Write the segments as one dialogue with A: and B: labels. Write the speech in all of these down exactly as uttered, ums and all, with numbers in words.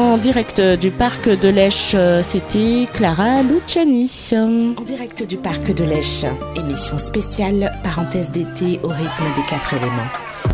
A: En direct du parc de l'Esch, c'était Clara Luciani.
B: En direct du parc de l'Esch, émission spéciale, parenthèse d'été au rythme des quatre éléments.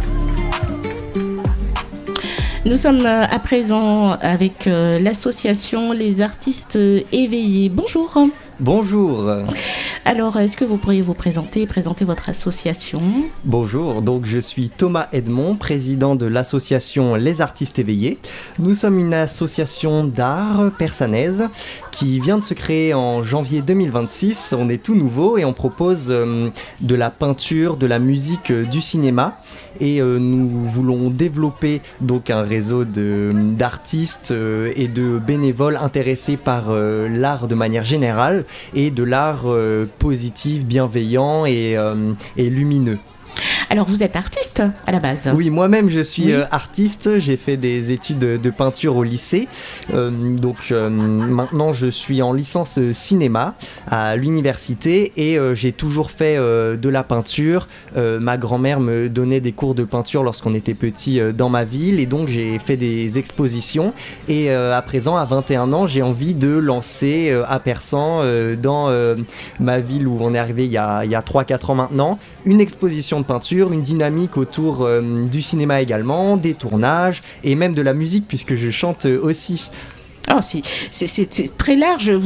A: Nous sommes à présent avec l'association Les Artistes Éveillés. Bonjour.
C: Bonjour.
A: Alors, est-ce que vous pourriez vous présenter, présenter votre association ?
C: Bonjour, donc je suis Thomas Edmond, président de l'association Les Artistes Éveillés. Nous sommes une association d'art persanaise qui vient de se créer en janvier deux mille vingt-six. On est tout nouveau et on propose euh, de la peinture, de la musique, euh, du cinéma. Et euh, nous voulons développer donc un réseau de, d'artistes euh, et de bénévoles intéressés par euh, l'art de manière générale et de l'art euh, positif, bienveillant et, euh, et lumineux.
A: Alors vous êtes artiste à la base ?
C: Oui, moi-même je suis
A: oui.
C: euh, artiste, j'ai fait des études de, de peinture au lycée, euh, donc euh, maintenant je suis en licence cinéma à l'université et euh, j'ai toujours fait euh, de la peinture. Euh, ma grand-mère me donnait des cours de peinture lorsqu'on était petit euh, dans ma ville et donc j'ai fait des expositions et euh, à présent à vingt et un ans j'ai envie de lancer euh, à Persan euh, dans euh, ma ville où on est arrivé il y a, il y a trois quatre ans maintenant, une exposition de peinture, une dynamique autour euh, du cinéma également, des tournages et même de la musique puisque je chante aussi.
A: Oh, c'est, c'est, c'est, c'est très large.